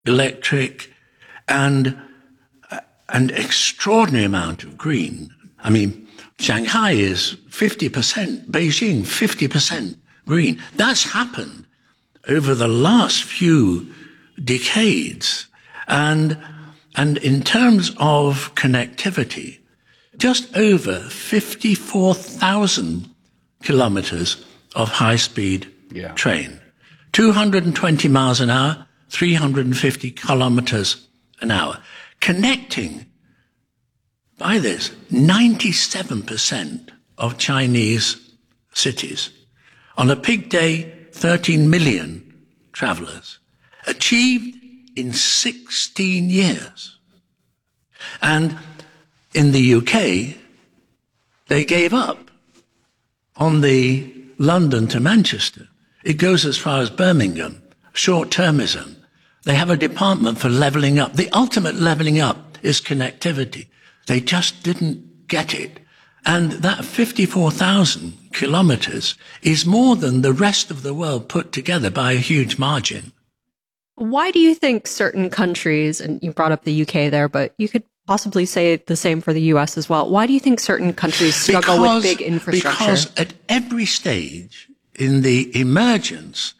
electric, and an extraordinary amount of green. I mean, Shanghai is 50%, Beijing 50% green. That's happened over the last few decades. And in terms of connectivity, just over 54,000 kilometers of high-speed train, 220 miles an hour, 350 kilometers an hour, connecting, by this, 97% of Chinese cities. On a peak day, 13 million travelers, achieved in 16 years. And in the UK, they gave up on the London to Manchester. It goes as far as Birmingham, short-termism. They have a department for levelling up. The ultimate levelling up is connectivity. They just didn't get it. And that 54,000 kilometers is more than the rest of the world put together by a huge margin. Why do you think certain countries, and you brought up the UK there, but you could possibly say the same for the US as well. Why do you think certain countries struggle with big infrastructure? Because at every stage in the emergence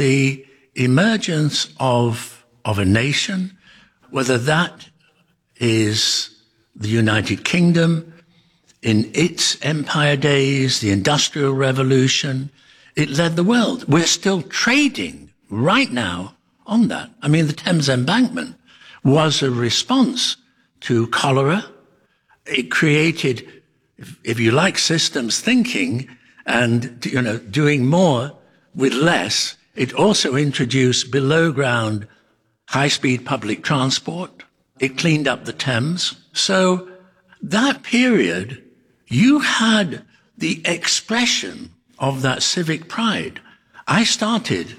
of a nation, whether that is the United Kingdom, in its empire days, the Industrial Revolution, it led the world. We're still trading right now on that. I mean, the Thames Embankment was a response to cholera. It created, if you like, systems thinking and, doing more with less. It also introduced below ground high-speed public transport. It cleaned up the Thames. So that period, you had the expression of that civic pride. I started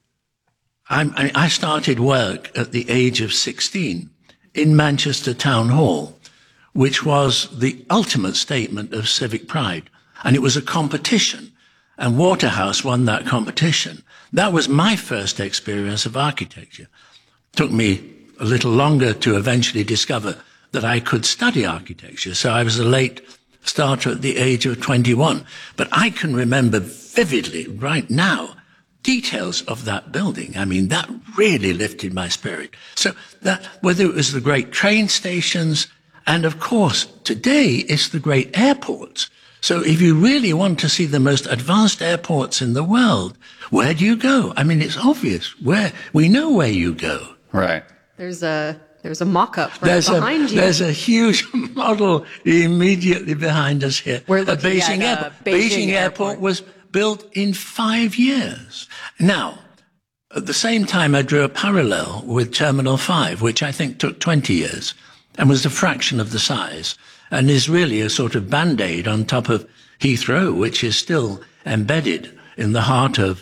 work at the age of 16 in Manchester Town Hall, which was the ultimate statement of civic pride. And it was a competition, and Waterhouse won that competition. That was my first experience of architecture. It took me a little longer to eventually discover that I could study architecture, so I was a late starter at the age of 21. But I can remember vividly, right now, details of that building. I mean, that really lifted my spirit. So that, whether it was the great train stations, and of course, today it's the great airports. So if you really want to see the most advanced airports in the world, where do you go? I mean, it's obvious. We know where you go. Right. There's a mock-up behind you. There's a huge model immediately behind us here. We're looking at Beijing Airport was built in 5 years. Now, at the same time, I drew a parallel with Terminal 5, which I think took 20 years and was a fraction of the size and is really a sort of Band-Aid on top of Heathrow, which is still embedded in the heart of,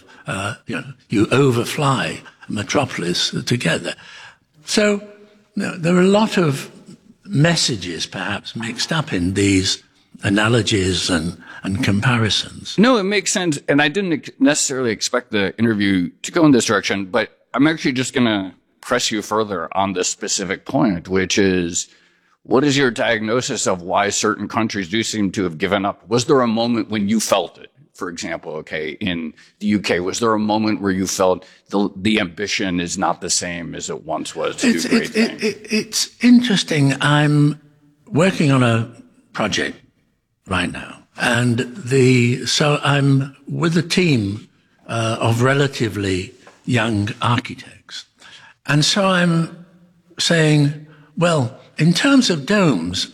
you overfly metropolis together. So there are a lot of messages perhaps mixed up in these analogies and comparisons. No, it makes sense. And I didn't necessarily expect the interview to go in this direction, but I'm actually just going to press you further on this specific point, which is, what is your diagnosis of why certain countries do seem to have given up? Was there a moment when you felt it? For example, in the UK, was there a moment where you felt the ambition is not the same as it once was to do great things? It's interesting. I'm working on a project right now, and so I'm with a team of relatively young architects. And so I'm saying, well, in terms of domes,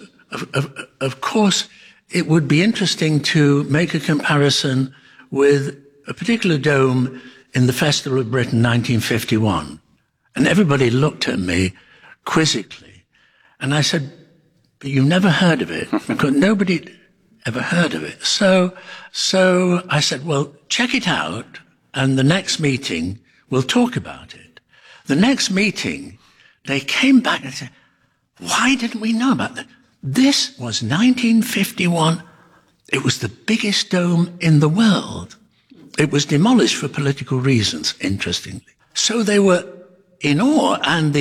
of course, it would be interesting to make a comparison with a particular dome in the Festival of Britain 1951. And everybody looked at me quizzically. And I said, but you've never heard of it, because nobody ever heard of it. So I said, well, check it out, and the next meeting, we'll talk about it. The next meeting, they came back and said, why didn't we know about that? This was 1951. It was the biggest dome in the world. It was demolished for political reasons, interestingly. So they were in awe, and